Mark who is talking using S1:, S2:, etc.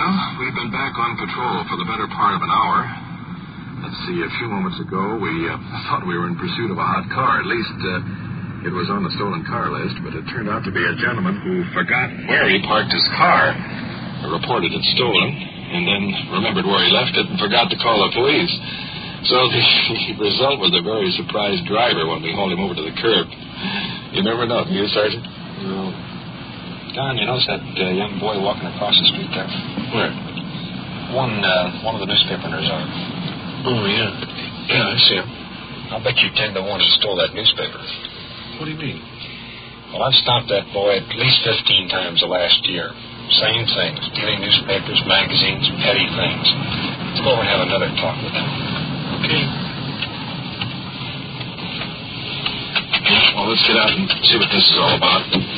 S1: Well, we've been back on patrol for the better part of an hour. Let's see, a few moments ago, we thought we were in pursuit of a hot car. At least, it was on the stolen car list, but it turned out to be a gentleman who forgot where he parked his car, reported it stolen, and then remembered where he left it and forgot to call the police. So the result was a very surprised driver when we hauled him over to the curb. You never know, do you, Sergeant?
S2: No. Don, you notice that young boy walking across the street there?
S1: Where?
S2: One of the newspaper owners are.
S1: Oh, yeah. Yeah, I see him.
S2: I'll bet you 10 to 1 he stole that newspaper.
S1: What do you mean?
S2: Well, I've stopped that boy at least 15 times the last year. Same thing, stealing newspapers, magazines, petty things. Let's go over and have another talk with him.
S1: Okay. Well, let's get out and see what this is all about.